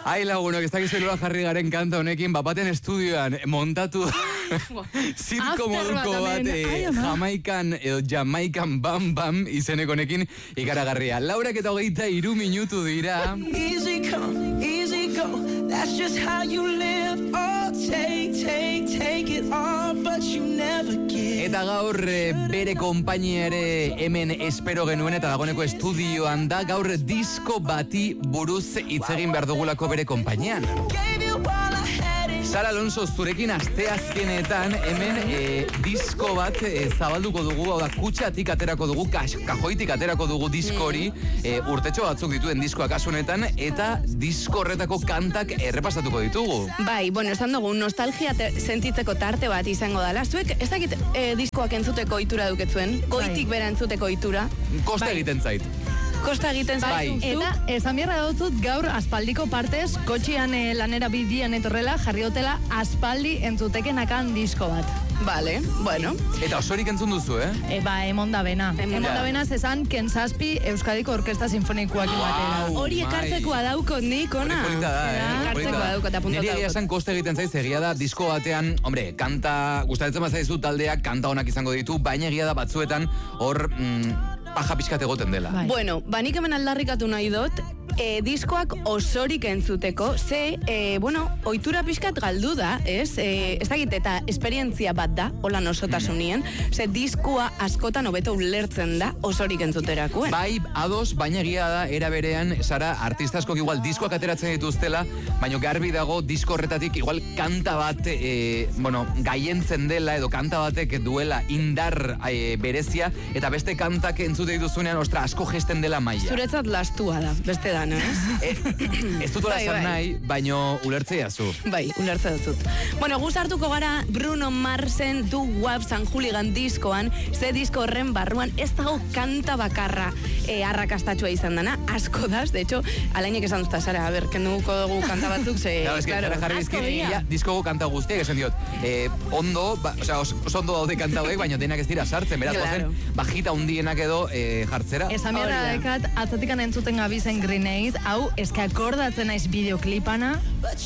Ai lagunok, ez dakizu elola jarri garen kanta honekin, bapaten estudioan montatu zirko moduko bat Jamaikan Bam Bam izeneko honekin ikaragarria. Laurak eta 23 minutu dira. Easy come, easy go, that's just how you live. Oh, take it all, but you never give. Eta gaur bere konpainia ere hemen espero genuen eta dagoeneko estudioan da, gaur disko bati buruz hitz egin behar dugulako bere konpainian. Sara Alonso, zurekin asteazkenetan hemen disko bat zabalduko dugu, hau da, kutxatik aterako dugu, kajoitik aterako dugu diskori, urtetxo batzuk dituen diskoak asunetan, eta disko horretako kantak errepasatuko ditugu. Bai, bueno, esan dugu, nostalgia sentitzeko tarte bat izango dela. Zuek, ez dakit diskoak entzuteko ohitura duketzuen, goitik bera entzuteko ohitura. Kosta egiten zait. Kosta egiten zaizu. Eta esan bierra dautzut gaur aspaldiko partez, kotxian lanera bidian etorrela, jarri hotela aspaldi entzutekenakan disko bat. Vale, bueno. Eta osorik entzun duzu, Ba, emon da bena. Emon da bena zezan Ken Zazpi Euskadiko Orkesta Sinfonikoak batera. Hori ekartzekoa daukot nik, ona. Ekartzekoa daukot, apuntatu daukot. Nire esan koste egiten zaiz, egia da disko batean, hombre, kanta, gustatzen bazaizu taldeak, kanta onak izango ditu, baina egia da batzuetan, hor, paja pixkat egoten dela. Bai. Bueno, banik hemen aldarrikatu nahi dut, diskoak osorik entzuteko, ohitura pixkat galdu da, ez? Ez dakit, eta esperientzia bat da, hola nosotasunien, diskoa askotan hobeto ulertzen da osorik entzuterako, Bai, ados, baina egia da, era berean, Sara, artista askok igual diskoak ateratzen dituztela, baina garbi dago disko horretatik igual kanta bat, gaientzen dela, edo kanta batek duela indar berezia, eta beste kantak entzute dituzunean, ostra, asko gesten dela maila. Zuretzat lastua da, beste da, no? Ez dut ola esan nahi, baino ulertzea zu. Bai, ulertzea dut. Bueno, guz hartuko gara Bruno Marsen Du Wap San Hooligan diskoan, ze disko horren barruan ez dago kanta bakarra arrakastatxua izan dana, asko daz, de hecho, alainek esan duzta, Sara, a ber, kenduko dugu kanta batzuk, diskogo kanta guztiak esan diot, ondo, oso ondo daude kanta hauek, baina denak ez dira sartzen, beraz, gozen, bajita hundienak edo jartzera. Esan bierra dekat, atzatikan entzuten gabizen Grenade, hau, eske akordatzen naiz bideoklipana,